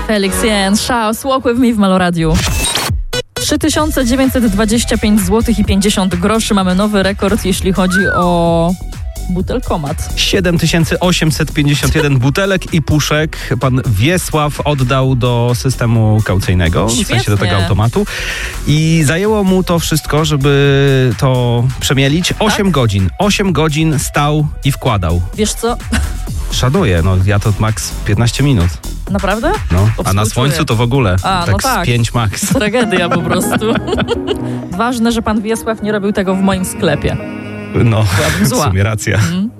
Felix Jen, Shouse, Walk With Me w Meloradiu. 3925 zł i 50 groszy. Mamy nowy rekord, jeśli chodzi o butelkomat. 7851 butelek i puszek pan Wiesław oddał do systemu kaucyjnego, w sensie do tego automatu. I zajęło mu to wszystko, żeby to przemielić 8 godzin. 8 godzin stał i wkładał. Wiesz co? Szanuję, ja to max 15 minut. Naprawdę? No, a na słońcu to w ogóle. Tak. 5 max. Tragedia po prostu. Ważne, że pan Wiesław nie robił tego w moim sklepie. W sumie racja.